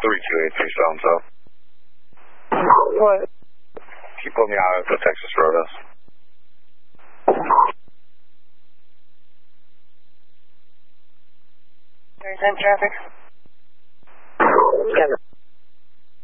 3283 so-and-so. What? Keep putting me out at the Texas Roadhouse. There's in traffic. Kevin.